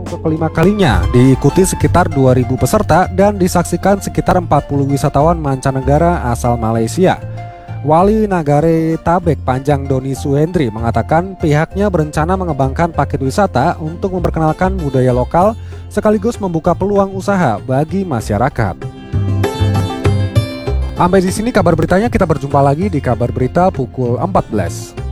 untuk kelima kalinya, diikuti sekitar 2.000 peserta dan disaksikan sekitar 40 wisatawan mancanegara asal Malaysia. Wali Nagare Tabek Panjang Doni Suhendri mengatakan pihaknya berencana mengembangkan paket wisata untuk memperkenalkan budaya lokal sekaligus membuka peluang usaha bagi masyarakat. Sampai di sini kabar beritanya, kita berjumpa lagi di kabar berita pukul 14.